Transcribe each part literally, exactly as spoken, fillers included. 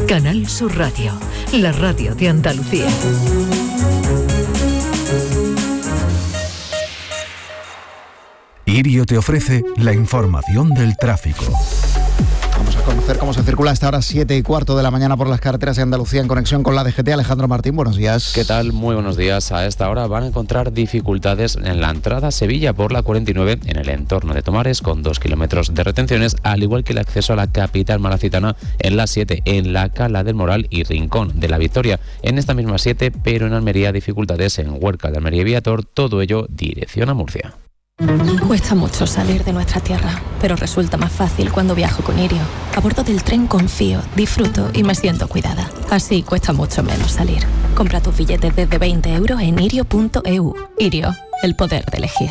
Canal Sur Radio, la radio de Andalucía. Irio te ofrece la información del tráfico. Vamos a conocer cómo se circula a esta hora siete y cuarto de la mañana por las carreteras de Andalucía en conexión con la D G T. Alejandro Martín, buenos días. ¿Qué tal? Muy buenos días. A esta hora van a encontrar dificultades en la entrada a Sevilla por la cuarenta y nueve en el entorno de Tomares, con dos kilómetros de retenciones, al igual que el acceso a la capital malacitana en la siete, en la Cala del Moral y Rincón de la Victoria. En esta misma siete, pero en Almería, dificultades en Huerca de Almería y Viator, todo ello dirección a Murcia. Cuesta mucho salir de nuestra tierra, pero resulta más fácil cuando viajo con Irio. A bordo del tren confío, disfruto y me siento cuidada. Así cuesta mucho menos salir. Compra tus billetes desde veinte euros en irio punto e u. Irio, el poder de elegir.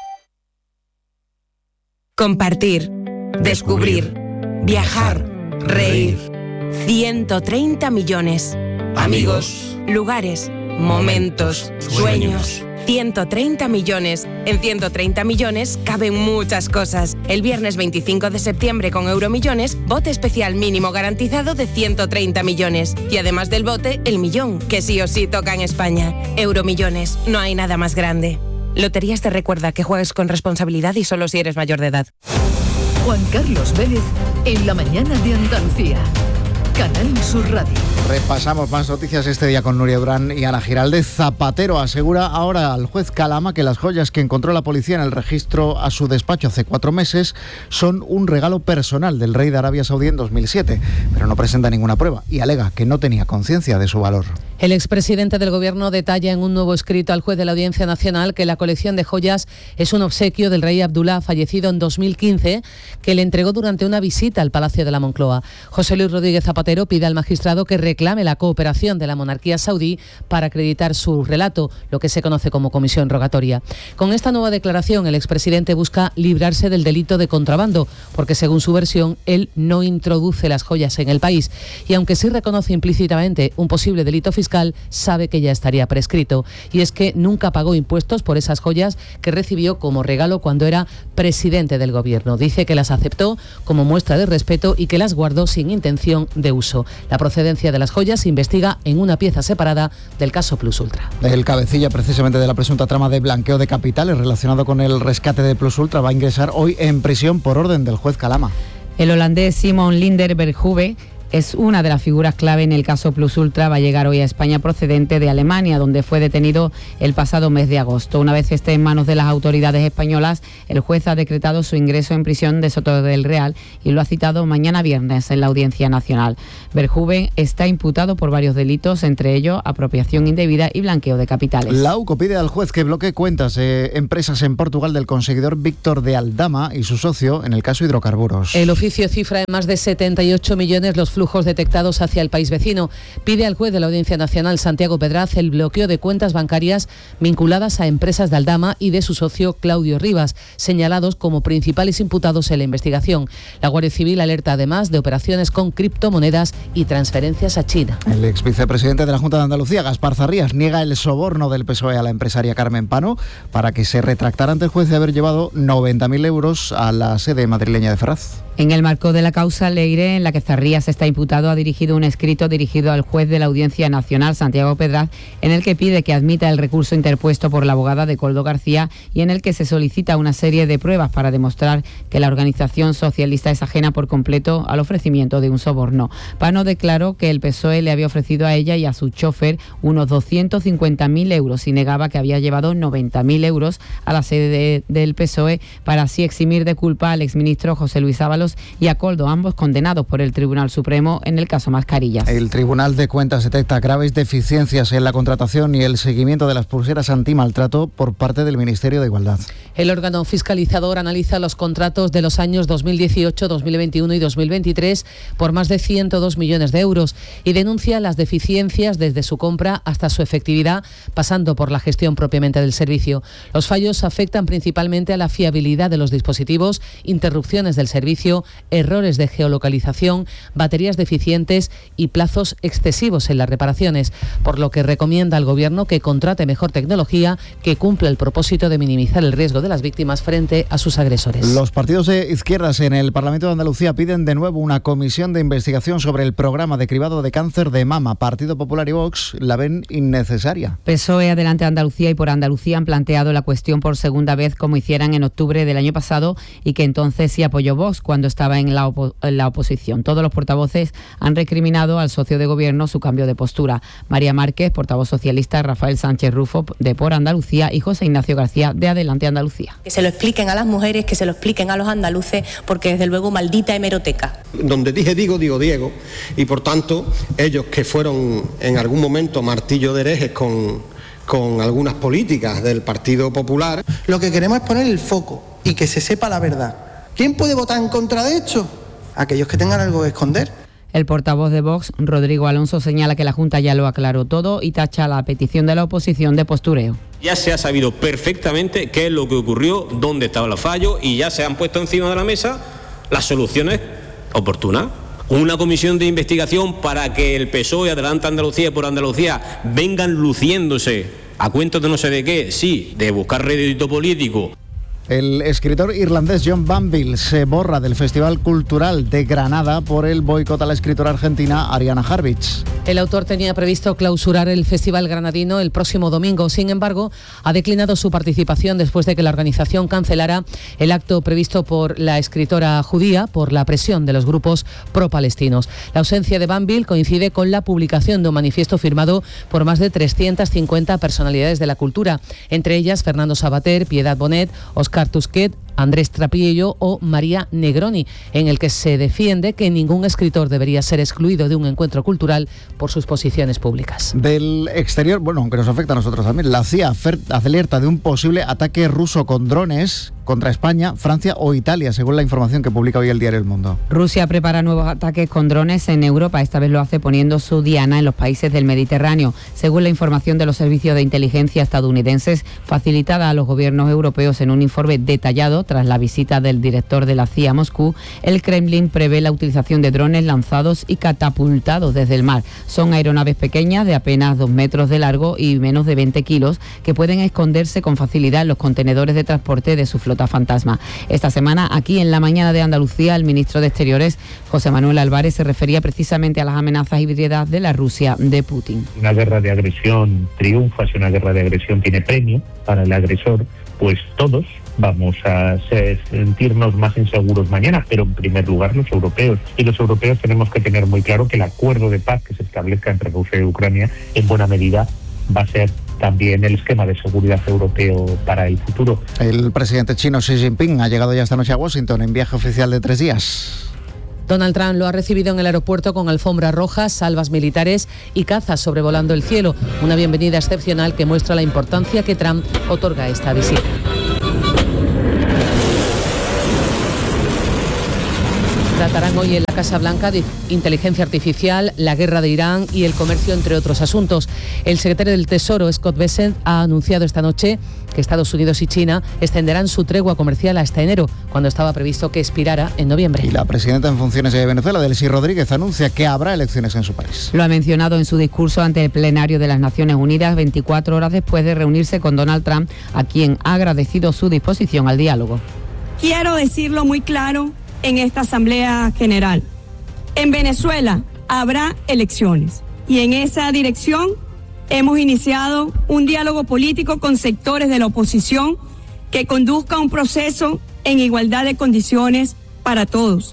Compartir, descubrir, viajar, reír. ciento treinta millones. Amigos, lugares, momentos, sueños. ciento treinta millones. En ciento treinta millones caben muchas cosas. El viernes veinticinco de septiembre con Euromillones, bote especial mínimo garantizado de ciento treinta millones. Y además del bote, el millón, que sí o sí toca en España. Euromillones, no hay nada más grande. Loterías te recuerda que juegues con responsabilidad y solo si eres mayor de edad. Juan Carlos Vélez, en la mañana de Andalucía. Canal Sur Radio. Repasamos más noticias este día con Nuria Durán y Ana Giraldez. Zapatero asegura ahora al juez Calama que las joyas que encontró la policía en el registro a su despacho hace cuatro meses son un regalo personal del rey de Arabia Saudí en dos mil siete, pero no presenta ninguna prueba y alega que no tenía conciencia de su valor. El expresidente del Gobierno detalla en un nuevo escrito al juez de la Audiencia Nacional que la colección de joyas es un obsequio del rey Abdullah, fallecido en dos mil quince, que le entregó durante una visita al Palacio de la Moncloa. José Luis Rodríguez Zapatero pide al magistrado que reclame la cooperación de la monarquía saudí para acreditar su relato, lo que se conoce como comisión rogatoria. Con esta nueva declaración, el expresidente busca librarse del delito de contrabando, porque según su versión, él no introduce las joyas en el país. Y aunque sí reconoce implícitamente un posible delito fiscal, sabe que ya estaría prescrito. Y es que nunca pagó impuestos por esas joyas que recibió como regalo cuando era presidente del Gobierno. Dice que las aceptó como muestra de respeto y que las guardó sin intención de uso. La procedencia de las joyas se investiga en una pieza separada del caso Plus Ultra. El cabecilla precisamente de la presunta trama de blanqueo de capitales relacionado con el rescate de Plus Ultra va a ingresar hoy en prisión por orden del juez Calama. El holandés Simon Linder Berghuve es una de las figuras clave en el caso Plus Ultra. Va a llegar hoy a España procedente de Alemania, donde fue detenido el pasado mes de agosto. Una vez esté en manos de las autoridades españolas, el juez ha decretado su ingreso en prisión de Soto del Real y lo ha citado mañana viernes en la Audiencia Nacional. Verhoeven está imputado por varios delitos, entre ellos apropiación indebida y blanqueo de capitales. La U C O pide al juez que bloquee cuentas de empresas en Portugal del conseguidor Víctor de Aldama y su socio en el caso hidrocarburos. El oficio cifra en más de setenta y ocho millones los flujos detectados hacia el país vecino. Pide al juez de la Audiencia Nacional, Santiago Pedraz, el bloqueo de cuentas bancarias vinculadas a empresas de Aldama y de su socio Claudio Rivas, señalados como principales imputados en la investigación. La Guardia Civil alerta además de operaciones con criptomonedas y transferencias a China. El ex vicepresidente de la Junta de Andalucía, Gaspar Zarrías, niega el soborno del P S O E a la empresaria Carmen Pano para que se retractara ante el juez de haber llevado noventa mil euros a la sede madrileña de Ferraz. En el marco de la causa Leire, en la que Zarrías está imputado, ha dirigido un escrito dirigido al juez de la Audiencia Nacional, Santiago Pedraz, en el que pide que admita el recurso interpuesto por la abogada de Coldo García y en el que se solicita una serie de pruebas para demostrar que la organización socialista es ajena por completo al ofrecimiento de un soborno. Pano declaró que el P S O E le había ofrecido a ella y a su chofer unos doscientos cincuenta mil euros y negaba que había llevado noventa mil euros a la sede de, del P S O E para así eximir de culpa al exministro José Luis Ábalos y a Coldo, ambos condenados por el Tribunal Supremo en el caso Mascarillas. El Tribunal de Cuentas detecta graves deficiencias en la contratación y el seguimiento de las pulseras antimaltrato por parte del Ministerio de Igualdad. El órgano fiscalizador analiza los contratos de los años dos mil dieciocho, dos mil veintiuno y dos mil veintitrés por más de ciento dos millones de euros y denuncia las deficiencias desde su compra hasta su efectividad, pasando por la gestión propiamente del servicio. Los fallos afectan principalmente a la fiabilidad de los dispositivos, interrupciones del servicio fallo, errores de geolocalización, baterías deficientes y plazos excesivos en las reparaciones, por lo que recomienda al Gobierno que contrate mejor tecnología que cumpla el propósito de minimizar el riesgo de las víctimas frente a sus agresores. Los partidos de izquierdas en el Parlamento de Andalucía piden de nuevo una comisión de investigación sobre el programa de cribado de cáncer de mama. Partido Popular y Vox la ven innecesaria. P S O E, Adelante Andalucía y Por Andalucía han planteado la cuestión por segunda vez, como hicieran en octubre del año pasado, y que entonces sí apoyó Vox cuando estaba en la, opo- en la oposición. Todos los portavoces han recriminado al socio de gobierno su cambio de postura. María Márquez, portavoz socialista, Rafael Sánchez Rufo, de Por Andalucía, y José Ignacio García, de Adelante Andalucía. Que se lo expliquen a las mujeres, que se lo expliquen a los andaluces, porque desde luego maldita hemeroteca. Donde dije digo, digo Diego, y por tanto ellos que fueron en algún momento martillo de herejes con, con algunas políticas del Partido Popular. Lo que queremos es poner el foco y que se sepa la verdad. ¿Quién puede votar en contra de esto? Aquellos que tengan algo que esconder. El portavoz de Vox, Rodrigo Alonso, señala que la Junta ya lo aclaró todo y tacha la petición de la oposición de postureo. Ya se ha sabido perfectamente qué es lo que ocurrió, dónde estaba el fallo, y ya se han puesto encima de la mesa las soluciones oportunas. Una comisión de investigación para que el P S O E, Adelante Andalucía y Por Andalucía vengan luciéndose a cuento de no sé de qué, sí, de buscar rédito político. El escritor irlandés John Banville se borra del Festival Cultural de Granada por el boicot a la escritora argentina Ariana Harvich. El autor tenía previsto clausurar el Festival Granadino el próximo domingo. Sin embargo, ha declinado su participación después de que la organización cancelara el acto previsto por la escritora judía por la presión de los grupos pro-palestinos. La ausencia de Banville coincide con la publicación de un manifiesto firmado por más de trescientas cincuenta personalidades de la cultura, entre ellas Fernando Savater, Piedad Bonet, Oscar Tusquet, Andrés Trapiello o María Negroni, en el que se defiende que ningún escritor debería ser excluido de un encuentro cultural por sus posiciones públicas. Del exterior, bueno, aunque nos afecta a nosotros también, la C I A alerta de un posible ataque ruso con drones contra España, Francia o Italia, según la información que publica hoy el diario El Mundo. Rusia prepara nuevos ataques con drones en Europa. Esta vez lo hace poniendo su diana en los países del Mediterráneo. Según la información de los servicios de inteligencia estadounidenses, facilitada a los gobiernos europeos en un informe detallado tras la visita del director de la C I A a Moscú, el Kremlin prevé la utilización de drones lanzados y catapultados desde el mar. Son aeronaves pequeñas de apenas dos metros de largo y menos de veinte kilos que pueden esconderse con facilidad en los contenedores de transporte de su flota fantasma. Esta semana, aquí en La Mañana de Andalucía, el ministro de Exteriores, José Manuel Álvarez, se refería precisamente a las amenazas híbridas de la Rusia de Putin. Una guerra de agresión triunfa, si una guerra de agresión tiene premio para el agresor, pues todos vamos a ser, sentirnos más inseguros mañana, pero en primer lugar los europeos. Y los europeos tenemos que tener muy claro que el acuerdo de paz que se establezca entre Rusia y Ucrania en buena medida va a ser también el esquema de seguridad europeo para el futuro. El presidente chino Xi Jinping ha llegado ya esta noche a Washington en viaje oficial de tres días. Donald Trump lo ha recibido en el aeropuerto con alfombras rojas, salvas militares y cazas sobrevolando el cielo. Una bienvenida excepcional que muestra la importancia que Trump otorga a esta visita. Tratarán hoy en la Casa Blanca de inteligencia artificial, la guerra de Irán y el comercio, entre otros asuntos. El secretario del Tesoro, Scott Bessent, ha anunciado esta noche que Estados Unidos y China extenderán su tregua comercial hasta enero, cuando estaba previsto que expirara en noviembre. Y la presidenta en funciones de Venezuela, Delcy Rodríguez, anuncia que habrá elecciones en su país. Lo ha mencionado en su discurso ante el plenario de las Naciones Unidas, veinticuatro horas después de reunirse con Donald Trump, a quien ha agradecido su disposición al diálogo. Quiero decirlo muy claro en esta Asamblea General. En Venezuela habrá elecciones y en esa dirección hemos iniciado un diálogo político con sectores de la oposición que conduzca un proceso en igualdad de condiciones para todos.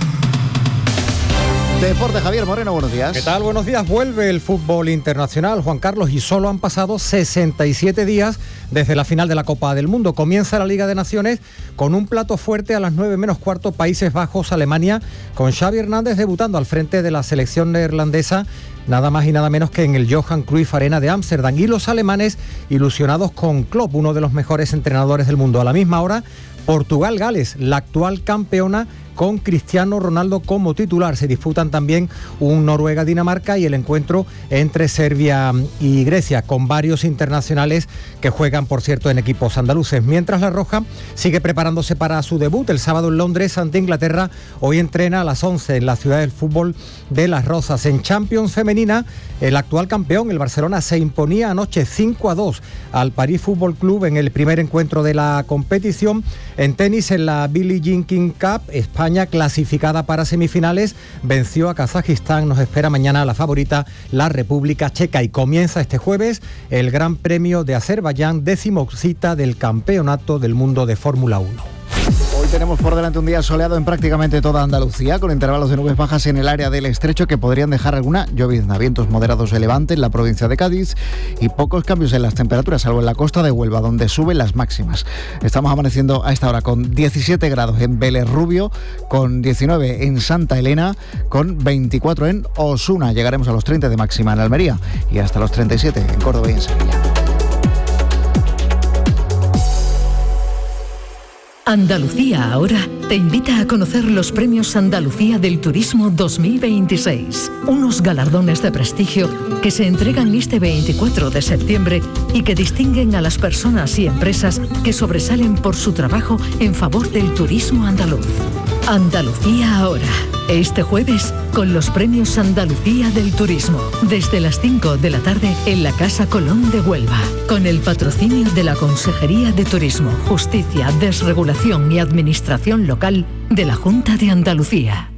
Deporte, Javier Moreno, buenos días. ¿Qué tal? Buenos días. Vuelve el fútbol internacional, Juan Carlos, y solo han pasado sesenta y siete días desde la final de la Copa del Mundo. Comienza la Liga de Naciones con un plato fuerte a las nueve menos cuarto, Países Bajos, Alemania, con Xavi Hernández debutando al frente de la selección neerlandesa, nada más y nada menos que en el Johan Cruyff Arena de Ámsterdam. Y los alemanes ilusionados con Klopp, uno de los mejores entrenadores del mundo. A la misma hora, Portugal-Gales, la actual campeona con Cristiano Ronaldo como titular. Se disputan también un Noruega-Dinamarca y el encuentro entre Serbia y Grecia, con varios internacionales que juegan, por cierto, en equipos andaluces. Mientras la Roja sigue preparándose para su debut el sábado en Londres ante Inglaterra. Hoy entrena a las once en la ciudad del fútbol de Las Rozas. En Champions femenina, el actual campeón, el Barcelona, se imponía anoche cinco a dos al París Fútbol Club en el primer encuentro de la competición. En tenis, en la Billie Jean King Cup, España, clasificada para semifinales, venció a Kazajistán. Nos espera mañana la favorita, la República Checa, y comienza este jueves el Gran Premio de Azerbaiyán, décimo cita del Campeonato del Mundo de Fórmula uno. Hoy tenemos por delante un día soleado en prácticamente toda Andalucía, con intervalos de nubes bajas en el área del Estrecho que podrían dejar alguna llovizna, vientos moderados de levante en la provincia de Cádiz y pocos cambios en las temperaturas, salvo en la costa de Huelva, donde suben las máximas. Estamos amaneciendo a esta hora con diecisiete grados en Vélez Rubio, con diecinueve en Santa Elena, con veinticuatro en Osuna. Llegaremos a los treinta de máxima en Almería y hasta los treinta y siete en Córdoba y en Sevilla. Andalucía Ahora te invita a conocer los premios Andalucía del Turismo dos mil veintiséis, unos galardones de prestigio que se entregan este veinticuatro de septiembre y que distinguen a las personas y empresas que sobresalen por su trabajo en favor del turismo andaluz. Andalucía Ahora, este jueves con los premios Andalucía del Turismo, desde las cinco de la tarde en la Casa Colón de Huelva, con el patrocinio de la Consejería de Turismo, Justicia, Desregulación y Administración Local de la Junta de Andalucía.